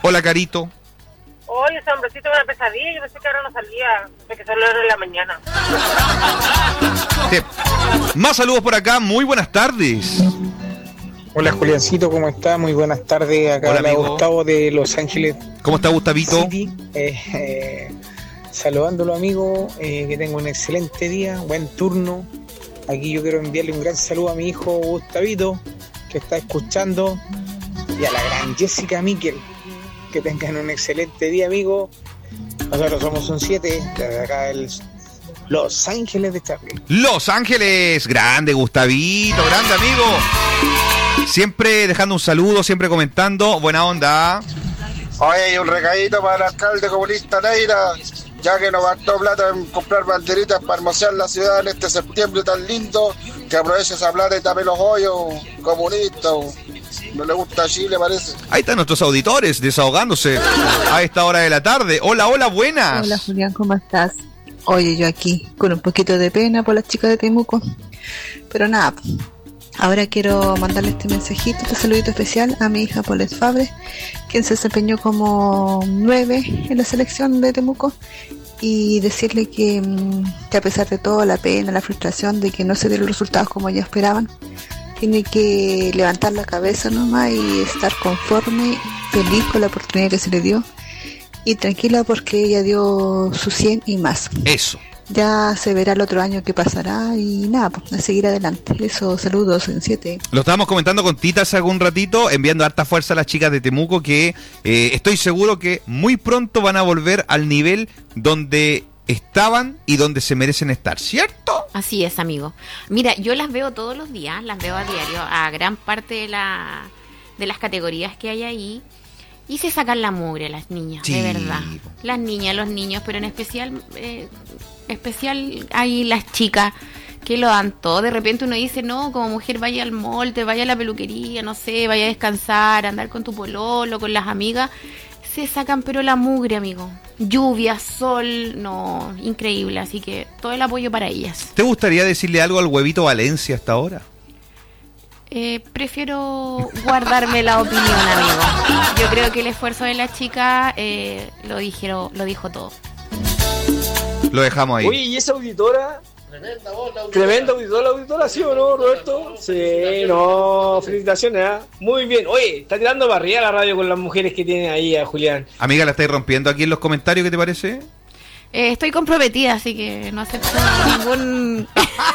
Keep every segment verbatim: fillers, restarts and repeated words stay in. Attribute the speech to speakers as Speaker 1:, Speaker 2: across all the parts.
Speaker 1: Hola, Carito.
Speaker 2: Oye, ese hombrecito era una pesadilla, yo pensé que ahora no salía, de que solo era en la mañana.
Speaker 1: Sí. Más saludos por acá, muy buenas tardes.
Speaker 3: Hola, Juliancito, ¿cómo está? Muy buenas tardes, acá
Speaker 1: Hola,
Speaker 3: habla
Speaker 1: amigo.
Speaker 3: Gustavo de Los Ángeles
Speaker 1: ¿Cómo está, Gustavito?
Speaker 3: City. Eh, eh, saludándolo, amigo, eh, que tenga un excelente día, buen turno. Aquí yo quiero enviarle un gran saludo a mi hijo Gustavito, que está escuchando, y a la gran Jessica Miquel. Que tengan un excelente día, amigo. Nosotros somos un siete, desde acá el Los Ángeles de Charlie.
Speaker 1: Los Ángeles, grande Gustavito, grande amigo. Siempre dejando un saludo, siempre comentando, buena onda.
Speaker 4: Oye, un recadito para el alcalde comunista Neira, ya que nos gastó plata en comprar banderitas para hermosear la ciudad en este septiembre tan lindo, que aproveche esa plata y tape los hoyos, comunista. No le gusta Chile, parece.
Speaker 1: Ahí están nuestros auditores desahogándose a esta hora de la tarde. Hola, hola, buenas.
Speaker 5: Hola, Julián, ¿cómo estás? Oye, yo aquí con un poquito de pena por las chicas de Temuco, pero nada, ahora quiero mandarle este mensajito, este saludito especial a mi hija Paulette Fabre, quien se desempeñó como nueve en la selección de Temuco, y decirle que, que a pesar de todo, la pena, la frustración de que no se dieron los resultados como ellos esperaban, tiene que levantar la cabeza nomás y estar conforme, feliz con la oportunidad que se le dio y tranquila porque ella dio su cien y más.
Speaker 1: Eso.
Speaker 5: Ya se verá el otro año qué pasará y nada, pues a seguir adelante. Eso, saludos en siete.
Speaker 1: Lo estábamos comentando con Tita hace algún ratito, enviando harta fuerza a las chicas de Temuco que eh, estoy seguro que muy pronto van a volver al nivel donde estaban y donde se merecen estar, ¿cierto?
Speaker 6: Así es, amigo. Mira, yo las veo todos los días, las veo a diario, a gran parte de la de las categorías que hay ahí, y se sacan la mugre las niñas, sí, de verdad. Las niñas, los niños, pero en especial, eh, especial hay las chicas que lo dan todo. De repente uno dice, no, como mujer vaya al mall, te vaya a la peluquería, no sé, vaya a descansar, andar con tu pololo, con las amigas. Se sacan pero la mugre, amigo. Lluvia, sol, no, increíble. Así que todo el apoyo para ellas.
Speaker 1: ¿Te gustaría decirle algo al huevito Valencia hasta ahora?
Speaker 6: Eh, prefiero guardarme la opinión, amigo. Yo creo que el esfuerzo de la chica eh, lo dijeron, lo dijo todo.
Speaker 1: Lo dejamos ahí.
Speaker 7: Oye, ¿y esa auditora? Tremenda voz, la auditora. Tremenda auditora, la auditora, ¿sí o no, Roberto? Sí, no, felicitaciones, ¿eh? Muy bien. Oye, está tirando para arriba la radio con las mujeres que tiene ahí a Julián.
Speaker 1: Amiga, ¿la estáis rompiendo aquí en los comentarios? ¿Qué te parece?
Speaker 6: Eh, estoy comprometida, así que no acepto ningún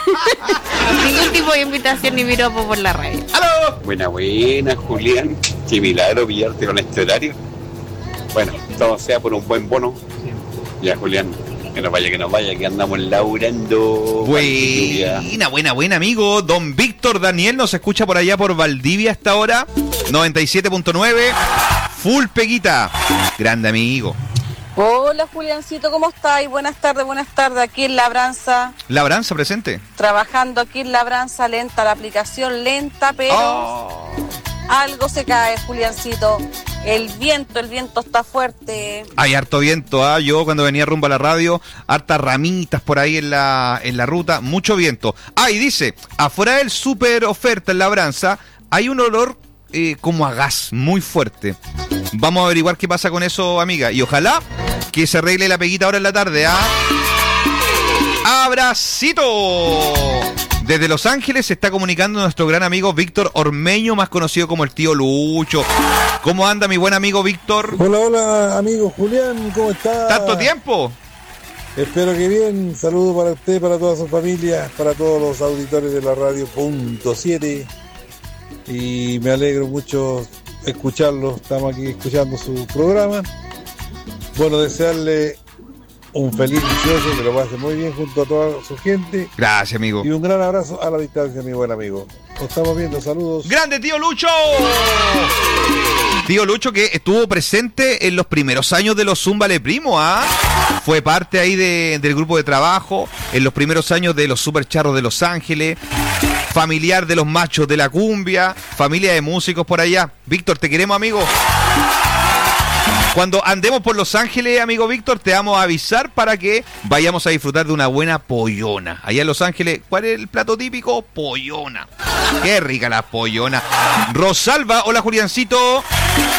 Speaker 6: ningún tipo de invitación ni piropo por la radio.
Speaker 1: ¡Aló!
Speaker 8: Buena, buena, Julián. Qué milagro pillarte con este horario. Bueno, todo sea por un buen bono. Ya, Julián, que nos vaya, que nos vaya, que andamos laburando.
Speaker 1: Buena, buena, buena, amigo. Don Víctor Daniel nos escucha por allá por Valdivia hasta ahora. noventa y siete punto nueve. Full peguita. Grande, amigo.
Speaker 9: Hola, Juliancito, ¿cómo estás? Buenas tardes, buenas tardes, aquí en Labranza.
Speaker 1: Labranza, presente.
Speaker 9: Trabajando aquí en Labranza, lenta, la aplicación lenta, pero oh. algo se cae, Juliancito. El viento, el viento está fuerte.
Speaker 1: Hay harto viento, ¿ah? Yo cuando venía rumbo a la radio, hartas ramitas por ahí en la, en la ruta, mucho viento. Ah, y dice, afuera del super oferta en Labranza, hay un olor eh, como a gas, muy fuerte. Vamos a averiguar qué pasa con eso, amiga. Y ojalá que se arregle la peguita ahora en la tarde, ¿ah? ¡Abracito! Desde Los Ángeles se está comunicando nuestro gran amigo Víctor Ormeño, más conocido como el tío Lucho. ¿Cómo anda mi buen amigo Víctor?
Speaker 10: Hola, hola, amigo Julián, ¿cómo está?
Speaker 1: ¿Tanto tiempo?
Speaker 10: Espero que bien. Saludos para usted, para toda su familia, para todos los auditores de la radio punto siete. Y me alegro mucho escucharlo. Estamos aquí escuchando su programa. Bueno, desearle un feliz dieciocho, que lo pase muy bien junto a toda su gente.
Speaker 1: Gracias, amigo.
Speaker 10: Y un gran abrazo a la distancia, mi buen amigo. Nos estamos viendo, saludos.
Speaker 1: ¡Grande, tío Lucho! Tío Lucho que estuvo presente en los primeros años de los Zúmbale Primo, ¿ah? Fue parte ahí de, del grupo de trabajo, en los primeros años de los Super Charros de Los Ángeles, familiar de los Machos de la Cumbia, familia de músicos por allá. Víctor, te queremos, amigo. Cuando andemos por Los Ángeles, amigo Víctor, te vamos a avisar para que vayamos a disfrutar de una buena pollona. Allá en Los Ángeles, ¿cuál es el plato típico? Pollona. Qué rica la pollona. Rosalba, hola Juliancito.